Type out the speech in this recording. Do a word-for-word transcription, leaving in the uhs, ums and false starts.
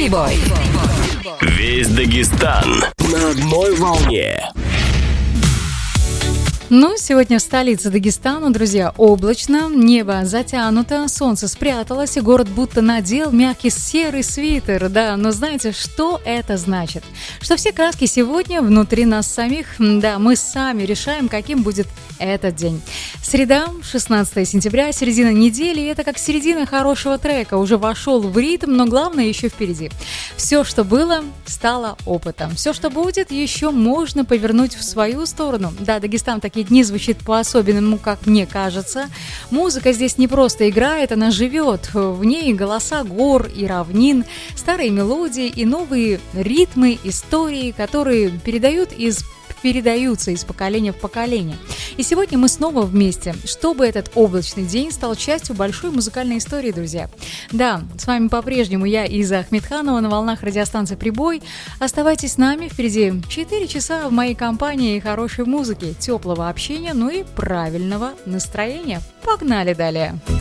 Прибой. Весь Дагестан на одной волне. Ну, сегодня в столице Дагестана, друзья, облачно, небо затянуто, солнце спряталось, и город будто надел мягкий серый свитер, да, но знаете, что это значит? Что все краски сегодня внутри нас самих, да, мы сами решаем, каким будет этот день. Среда, шестнадцатое сентября, середина недели, это как середина хорошего трека, уже вошел в ритм, но главное еще впереди. Все, что было, стало опытом, все, что будет, еще можно повернуть в свою сторону. Да, Дагестан такие дни звучит по-особенному, как мне кажется. Музыка здесь не просто играет, она живет. В ней голоса гор и равнин, старые мелодии и новые ритмы, истории, которые передают из передаются из поколения в поколение. И сегодня мы снова вместе, чтобы этот облачный день стал частью большой музыкальной истории, друзья. Да, с вами по-прежнему я, Иза Ахмедханова, на волнах радиостанции «Прибой». Оставайтесь с нами, впереди четыре часа в моей компании хорошей музыки, теплого общения, ну и правильного настроения. Погнали далее!